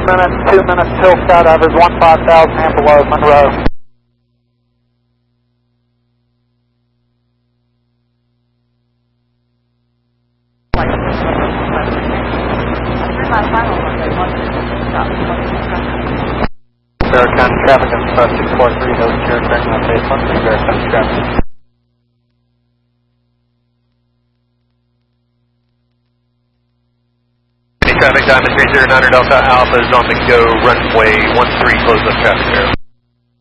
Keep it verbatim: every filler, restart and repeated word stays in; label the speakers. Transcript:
Speaker 1: minutes, two minutes till skydivers, one five thousand and below, Monroe. Verify traffic on six four three, those zero, turning on base one three, verify traffic.
Speaker 2: Traffic, Diamond three zero nine Delta Alpha is on the go, runway one three, close up traffic arrow.